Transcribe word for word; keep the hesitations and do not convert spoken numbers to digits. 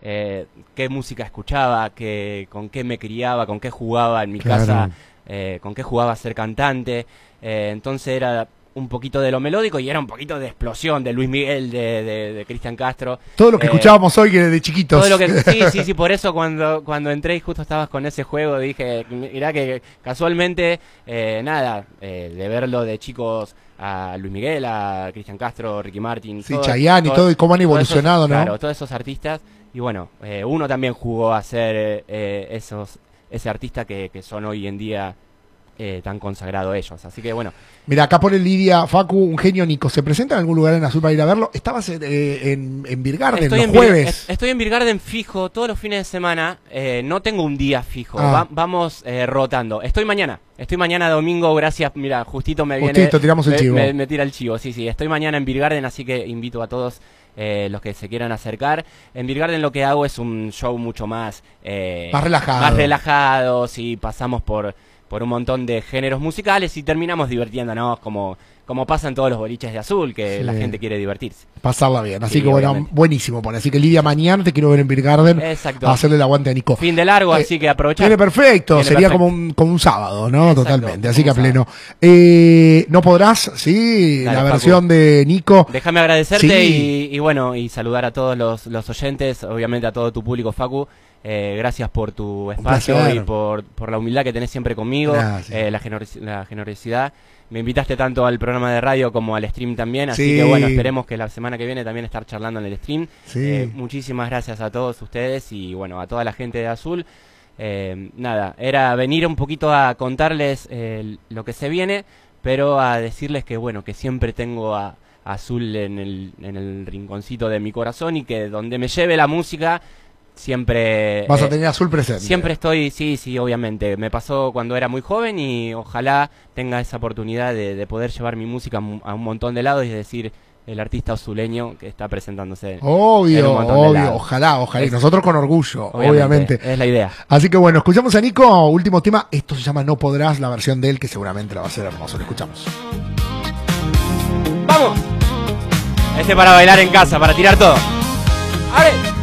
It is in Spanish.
eh, qué música escuchaba, qué, con qué me criaba, con qué jugaba en mi Claro. casa, eh, con qué jugaba a ser cantante. Eh, entonces era un poquito de lo melódico y era un poquito de explosión de Luis Miguel, de, de, de Cristian Castro. Todo lo que Eh, escuchábamos hoy que de chiquitos. Todo lo que, sí, sí, sí, por eso cuando, cuando entré y justo estabas con ese juego, dije, mirá que casualmente, eh, nada, eh, de verlo de chicos a Luis Miguel, a Cristian Castro, Ricky Martin, Sí, Chayanne y todo, y cómo han todos evolucionado, esos, ¿no? Claro, todos esos artistas, y bueno, eh, uno también jugó a ser eh, esos, ese artista que, que son hoy en día eh, tan consagrados ellos, así que bueno. Mira, acá pone Lidia, Facu, un genio Nico. ¿Se presenta en algún lugar en Azul para ir a verlo? Estabas en, eh, en, en Beer Garden Estoy los en Beer- jueves. est- estoy en Beer Garden fijo todos los fines de semana. eh, no tengo un día fijo. Ah. Va- vamos eh, rotando. Estoy mañana. Estoy mañana domingo. Gracias. Mira, justito me viene. Justito, tiramos el me, chivo. Me, me tira el chivo. Sí, sí. Estoy mañana en Beer Garden, así que invito a todos eh, los que se quieran acercar. En Beer Garden lo que hago es un show mucho más. Eh, Más relajado. Más relajado. Sí, pasamos por, por un montón de géneros musicales y terminamos divirtiéndonos como. Como pasa en todos los boliches de Azul, que Sí. la gente quiere divertirse. Pasarla bien. Así Sí, que bueno, obviamente. buenísimo. Pone. Así que Lidia, mañana te quiero ver en Beer Garden Exacto. a hacerle el aguante a Nico. Fin de largo, Eh, así que aprovechar. Viene perfecto, Viene sería perfecto. Como, un, como un sábado, ¿no? Exacto, Totalmente, como así que a un pleno. Eh, no podrás, sí, Dale, la Facu. versión de Nico. Déjame agradecerte Sí. y, y bueno, y saludar a todos los, los oyentes, obviamente a todo tu público, Facu. Eh, gracias por tu espacio placer. y por, por la humildad que tenés siempre conmigo, Gracias. eh, la, generosi- la generosidad. Me invitaste tanto al programa de radio como al stream también, así Sí. que bueno, esperemos que la semana que viene también estar charlando en el stream. Sí. Eh, muchísimas gracias a todos ustedes y bueno, a toda la gente de Azul. Eh, nada, era venir un poquito a contarles eh, lo que se viene, pero a decirles que bueno, que siempre tengo a, a Azul en el, en el rinconcito de mi corazón y que donde me lleve la música siempre Vas a eh, tener Azul presente. siempre estoy, sí, sí, obviamente. Me pasó cuando era muy joven y ojalá tenga esa oportunidad de, de poder llevar mi música a un- a un montón de lados y decir el artista azuleño que está presentándose. en Obvio, un montón de obvio, lados. ojalá, ojalá. Y Es- nosotros con orgullo, obviamente. Es la idea. Así que bueno, escuchamos a Nico, último tema. Esto se llama No Podrás, la versión de él, que seguramente la va a ser hermoso. Lo escuchamos. ¡Vamos! Este para bailar en casa, para tirar todo. ¡Ale!